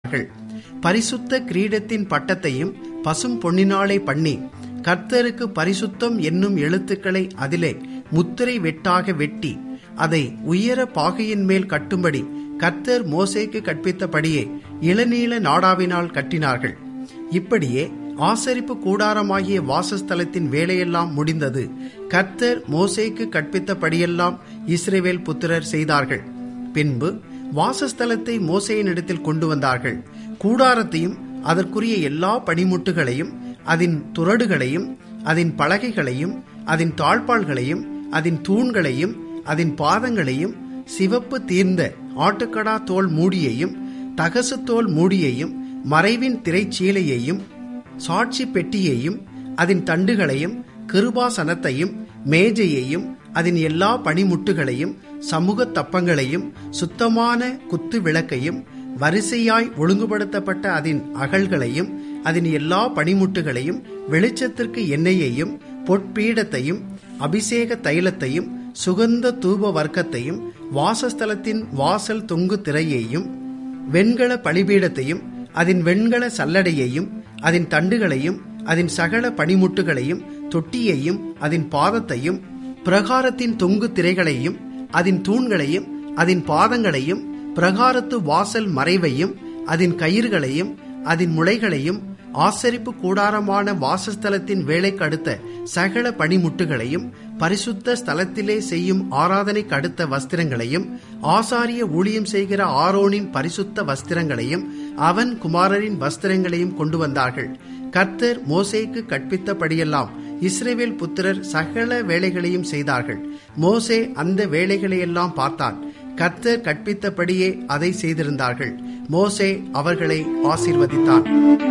பரிசுத்த கிரீடத்தின் பட்டத்தையும் பசும் பொன்னினாலே பண்ணி, கர்த்தருக்கு பரிசுத்தம் என்னும் எழுத்துக்களை அதிலே முத்திரை வெட்டாக வெட்டி, அதை உயர பாகையின் மேல் கட்டும்படி கர்த்தர் மோசேக்கு கற்பித்தபடியே இளநீல நாடாவினால் கட்டினார்கள். இப்படியே ஆசரிப்பு கூடாரமாகிய வாசஸ்தலத்தின் வேலையெல்லாம் முடிந்தது. கர்த்தர் மோசேக்கு கற்பித்தபடியெல்லாம் இஸ்ரவேல் புத்திரர் செய்தார்கள். பின்பு வாசஸ்தலத்தை மோசேயினிடத்தில் கொண்டு வந்தார்கள். கூடாரத்தையும் அதற்குரிய எல்லா பணிமுட்டுகளையும், அதன் துறடுகளையும், அதன் பலகைகளையும், அதன் தாழ்பாள்களையும், அதன் தூண்களையும், அதன் பாதங்களையும், சிவப்பு தீர்ந்த ஆட்டுக்கடா தோல் மூடியையும், தகசு தோல் மூடியையும், மறைவின் திரைச்சீலையையும், சாட்சி பெட்டியையும், அதன் தண்டுகளையும், கிருபாசனத்தையும், மேஜையையும், அதன் எல்லா பணிமுட்டுகளையும், சமூக தப்பங்களையும், சுத்தமான குத்து விளக்கையும், வரிசையாய் ஒழுங்குபடுத்தப்பட்ட அதன் அகல்களையும், அதன் எல்லா பணிமுட்டுகளையும், வெளிச்சத்திற்கு எண்ணெயையும், பொற்பீடத்தையும், அபிஷேக தைலத்தையும், சுகந்த தூப வர்க்கத்தையும், வாசஸ்தலத்தின் வாசல் தொங்கு திரையையும், வெண்கல பலிபீடத்தையும், அதன் வெண்கல சல்லடையையும், அதன் தண்டுகளையும், அதன் சகல பணிமுட்டுகளையும், தொட்டியையும், அதன் பாதத்தையும், பிரகாரத்தின் தொங்கு திரைகளையும், அதன் தூண்களையும், அதன் பாதங்களையும், பிரகாரத்து வாசல் மறைவையும், அதன் கயிறுகளையும், அதன் முளைகளையும், ஆசரிப்பு கூடாரமான வாசஸ்தலத்தின் வேலைக்கு அடுத்த சகல பணிமுட்டுகளையும், பரிசுத்த ஸ்தலத்திலே செய்யும் ஆராதனைக்கு அடுத்த வஸ்திரங்களையும், ஆசாரிய ஊழியம் செய்கிற ஆரோனின் பரிசுத்த வஸ்திரங்களையும், அவன் குமாரரின் வஸ்திரங்களையும் கொண்டு வந்தார்கள். கர்த்தர் மோசேக்கு கற்பித்தபடியெல்லாம் இஸ்ரவேல் புத்திரர் சகல வேலைகளையும் செய்தார்கள். மோசே அந்த வேலைகளையெல்லாம் பார்த்தான். கர்த்தர் கற்பித்தபடியே அதை செய்திருந்தார்கள். மோசே அவர்களை ஆசீர்வதித்தான்.